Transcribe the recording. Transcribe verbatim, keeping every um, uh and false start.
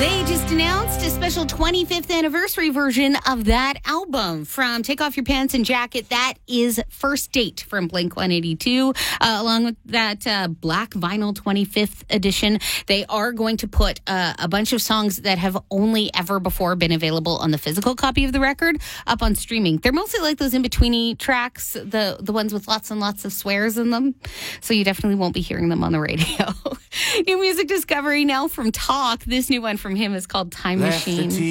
They just announced a special twenty-fifth anniversary version of that album from Take Off Your Pants and Jacket. That is First Date from Blink one eighty-two, uh, along with that uh, black vinyl twenty-fifth edition. They are going to put uh, a bunch of songs that have only ever before been available on the physical copy of the record up on streaming. They're mostly like those in-betweeny tracks, the, the ones with lots and lots of swears in them. So you definitely won't be hearing them on the radio. New music discovery now from Talk. This new one from him is called Time Machine.